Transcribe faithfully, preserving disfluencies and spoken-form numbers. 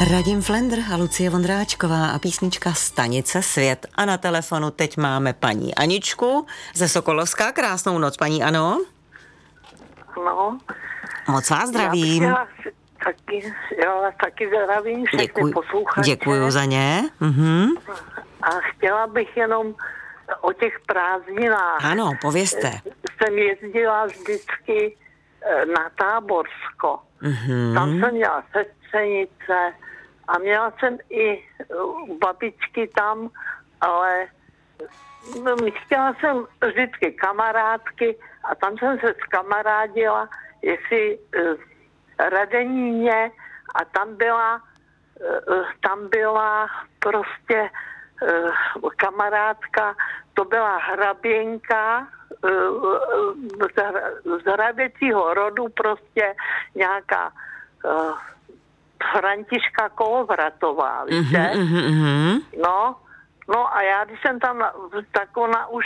Radim Flendr a Lucie Vondráčková a písnička Stanice Svět. A na telefonu teď máme paní Aničku ze Sokolovska. Krásnou noc, paní Ano. No. Moc vás zdravím. Já taky, já taky zdravím všechny posluchače. Děkuju za ně. Mhm. A chtěla bych jenom o těch prázdninách. Ano, povězte. Jsem jezdila vždycky na Táborsko. Mhm. Tam jsem měla sestřenice a měla jsem i babičky tam, ale chtěla jsem vždycky kamarádky a tam jsem se zkamarádila, jestli Radeníně a tam byla tam byla prostě kamarádka, to byla hraběnka z hraběcího rodu, prostě nějaká uh, Františka Kolovratová, víte? Mm-hmm, mm-hmm. No, no a já, když jsem tam, tak ona už